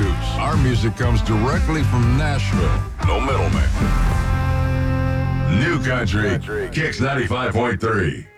produce. Our music comes directly from Nashville. No middleman. New Country, Kicks 95.3.